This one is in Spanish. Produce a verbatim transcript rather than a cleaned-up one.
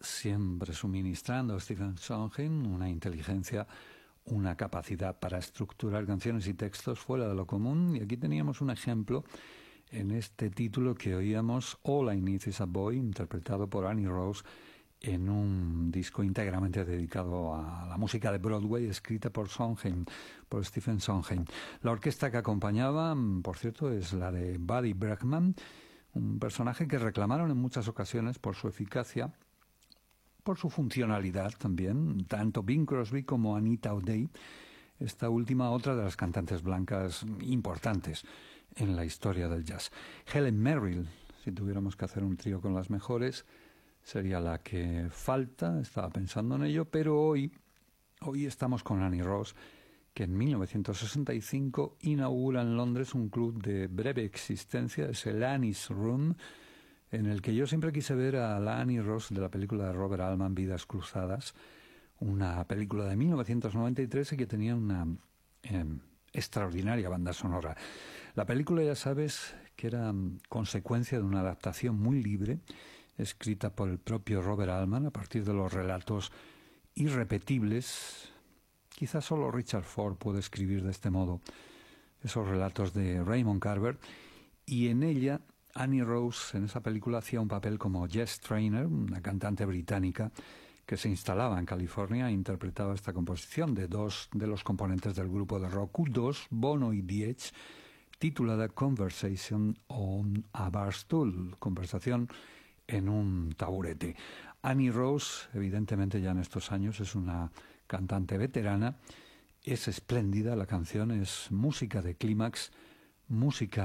siempre suministrando a Stephen Sondheim una inteligencia, una capacidad para estructurar canciones y textos fuera de lo común. Y aquí teníamos un ejemplo en este título que oíamos, All I Need Is a Boy, interpretado por Annie Rose en un disco íntegramente dedicado a la música de Broadway, escrita por Sondheim, por Stephen Sondheim. La orquesta que acompañaba, por cierto, es la de Buddy Bregman, un personaje que reclamaron en muchas ocasiones por su eficacia, por su funcionalidad también, tanto Bing Crosby como Anita O'Day, esta última otra de las cantantes blancas importantes en la historia del jazz. Helen Merrill, si tuviéramos que hacer un trío con las mejores, sería la que falta, estaba pensando en ello, pero hoy, hoy estamos con Annie Rose, que en mil novecientos sesenta y cinco inaugura en Londres un club de breve existencia, es el Annie's Room, en el que yo siempre quise ver a la Annie Rose de la película de Robert Altman, Vidas Cruzadas, una película de mil novecientos noventa y tres y que tenía una eh, extraordinaria banda sonora. La película, ya sabes, que era consecuencia de una adaptación muy libre, escrita por el propio Robert Altman a partir de los relatos irrepetibles. Quizás solo Richard Ford puede escribir de este modo esos relatos de Raymond Carver, y en ella Annie Rose, en esa película, hacía un papel como Jess Trainer, una cantante británica que se instalaba en California e interpretaba esta composición de dos de los componentes del grupo de rock U dos, Bono y The Edge, titulada Conversation on a Bar Stool, conversación en un taburete. Annie Rose, evidentemente ya en estos años, es una cantante veterana, es espléndida, la canción es música de clímax, música